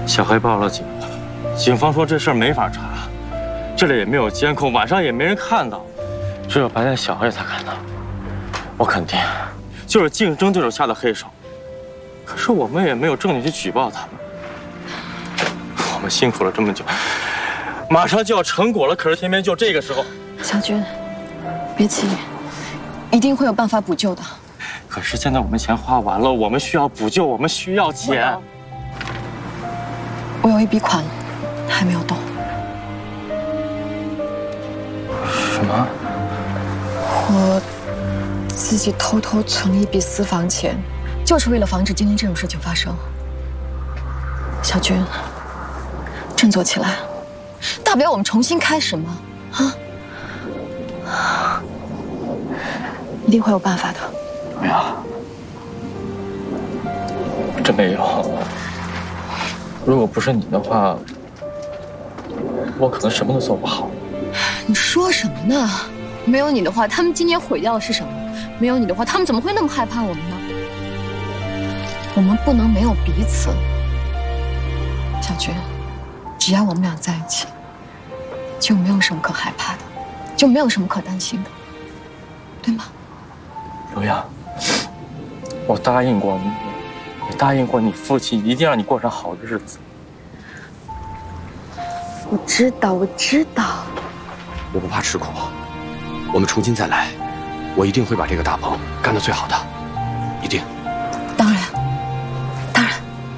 小黑报了警了，警方说这事儿没法查，这里也没有监控，晚上也没人看到，只有白天小黑才看到。我肯定就是竞争对手下的黑手，可是我们也没有证据去举报他们。我们辛苦了这么久，马上就要成果了，可是偏偏就这个时候。 小军，别急，一定会有办法补救的。 可是现在我们钱花完了，我们需要补救，我们需要钱。 我有一笔款还没有动。 什么？ 我自己偷偷存了一笔私房钱，就是为了防止今天这种事情发生。小军，振作起来，大不了我们重新开始嘛，啊！一定会有办法的。 没有，真没有。如果不是你的话，我可能什么都做不好。 你说什么呢？没有你的话，他们今天毁掉的是什么？没有你的话，他们怎么会那么害怕我们呢？我们不能没有彼此。小军，只要我们俩在一起，就没有什么可害怕的，就没有什么可担心的，对吗？ 刘洋，我答应过你，也答应过你父亲，一定让你过上好的日子。 我知道，我知道。 我不怕吃苦，我们重新再来，我一定会把这个大棚干得最好的。